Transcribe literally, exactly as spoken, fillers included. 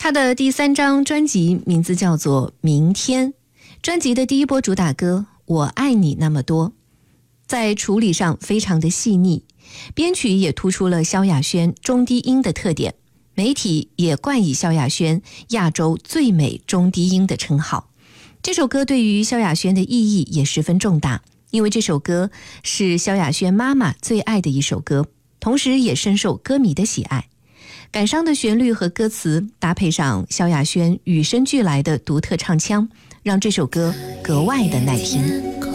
他的第三张专辑名字叫做《明天》，专辑的第一波主打歌《我爱你那么多》，在处理上非常的细腻，编曲也突出了萧亚轩中低音的特点，媒体也冠以萧亚轩亚洲最美中低音的称号。这首歌对于萧亚轩的意义也十分重大，因为这首歌是萧亚轩妈妈最爱的一首歌，同时也深受歌迷的喜爱。感伤的旋律和歌词搭配上萧亚轩与生俱来的独特唱腔，让这首歌格外的耐听。